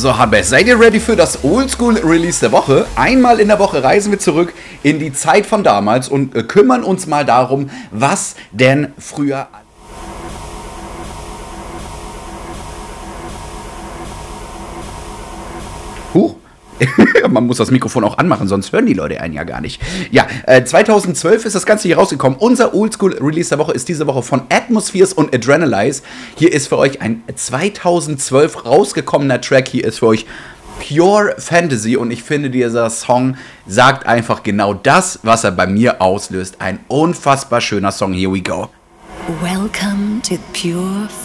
So, Habes, seid ihr ready für das Oldschool-Release der Woche? Einmal in der Woche reisen wir zurück in die Zeit von damals und kümmern uns mal darum, was denn früher... Huch. Man muss das Mikrofon auch anmachen, sonst hören die Leute einen ja gar nicht. Ja, 2012 ist das Ganze hier rausgekommen. Unser Oldschool-Release der Woche ist diese Woche von Atmospheres und Adrenalize. Hier ist für euch ein 2012 rausgekommener Track. Hier ist für euch Pure Fantasy und ich finde, dieser Song sagt einfach genau das, was er bei mir auslöst. Ein unfassbar schöner Song. Here we go. Welcome to Pure